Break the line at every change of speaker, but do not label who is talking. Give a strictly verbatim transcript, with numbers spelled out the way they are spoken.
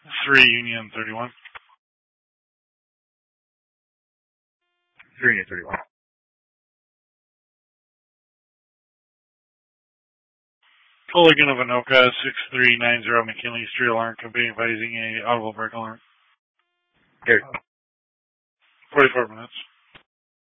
three Union thirty-one.
three Union thirty-one.
Colligan of Anoka, six three nine zero McKinley Street Alarm Company advising a audible break alarm.
Here.
forty-four minutes.